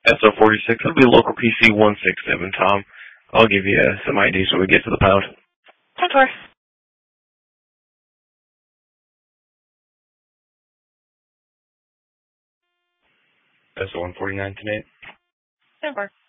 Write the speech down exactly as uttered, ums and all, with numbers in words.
S O forty-six, it'll be local P C one six seven, Tom. I'll give you uh, some I Ds when we get to the pound. ten four. S O one forty-nine, ten eight. ten four.